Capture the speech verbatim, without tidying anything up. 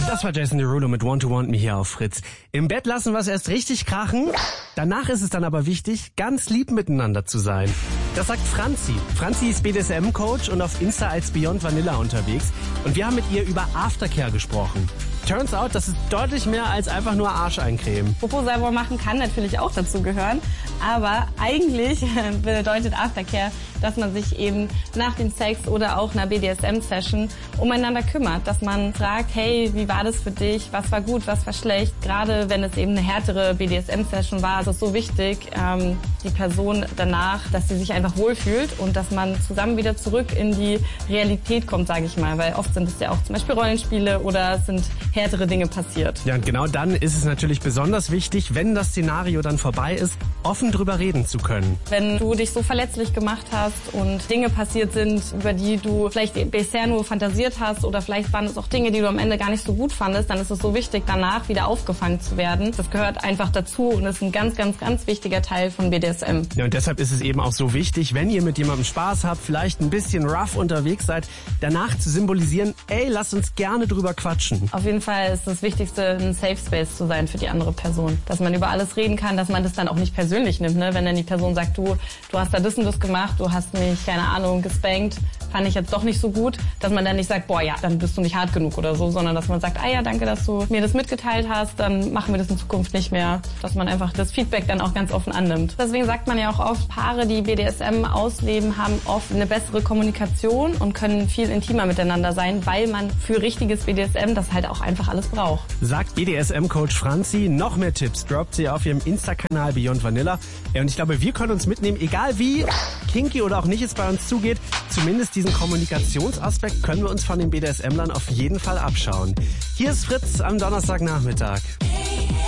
Das war Jason Derulo mit Want to Want Me hier auf Fritz. Im Bett lassen wir es erst richtig krachen. Danach ist es dann aber wichtig, ganz lieb miteinander zu sein. Das sagt Franzi. Franzi ist B D S M-Coach und auf Insta als Beyond Vanilla unterwegs. Und wir haben mit ihr über Aftercare gesprochen. Turns out, das ist deutlich mehr als einfach nur Arsch eincremen. Popo sauber machen kann natürlich auch dazu gehören, aber eigentlich bedeutet Aftercare, dass man sich eben nach dem Sex oder auch einer B D S M-Session umeinander kümmert, dass man fragt, hey, wie war das für dich, was war gut, was war schlecht. Gerade wenn es eben eine härtere B D S M-Session war, ist es so wichtig, ähm, die Person danach, dass sie sich einfach wohlfühlt und dass man zusammen wieder zurück in die Realität kommt, sage ich mal, weil oft sind es ja auch zum Beispiel Rollenspiele oder es sind härtere Dinge passiert. Ja, und genau dann ist es natürlich besonders wichtig, wenn das Szenario dann vorbei ist, offen drüber reden zu können. Wenn du dich so verletzlich gemacht hast und Dinge passiert sind, über die du vielleicht bisher nur fantasiert hast oder vielleicht waren es auch Dinge, die du am Ende gar nicht so gut fandest, dann ist es so wichtig, danach wieder aufgefangen zu werden. Das gehört einfach dazu und ist ein ganz, ganz, ganz wichtiger Teil von B D S M. Ja, und deshalb ist es eben auch so wichtig, wenn ihr mit jemandem Spaß habt, vielleicht ein bisschen rough unterwegs seid, danach zu symbolisieren, ey, lasst uns gerne drüber quatschen. Auf jeden Fall ist das Wichtigste, ein Safe Space zu sein für die andere Person. Dass man über alles reden kann, dass man das dann auch nicht persönlich nimmt, ne? Wenn dann die Person sagt, du, du hast da das und das gemacht, du hast mich, keine Ahnung, gespankt, fand ich jetzt doch nicht so gut, dass man dann nicht sagt, boah, ja, dann bist du nicht hart genug oder so, sondern dass man sagt, ah ja, danke, dass du mir das mitgeteilt hast, dann machen wir das in Zukunft nicht mehr. Dass man einfach das Feedback dann auch ganz offen annimmt. Deswegen sagt man ja auch oft, Paare, die B D S M ausleben, haben oft eine bessere Kommunikation und können viel intimer miteinander sein, weil man für richtiges B D S M das halt auch einfach alles braucht. Sagt B D S M-Coach Franzi. Noch mehr Tipps droppt sie auf ihrem Insta-Kanal Beyond Vanilla. Ja, und ich glaube, wir können uns mitnehmen, egal wie kinky oder auch nicht es bei uns zugeht, zumindest diesen Kommunikationsaspekt können wir uns von den B D S M-Lern auf jeden Fall abschauen. Hier ist Fritz am Donnerstagnachmittag.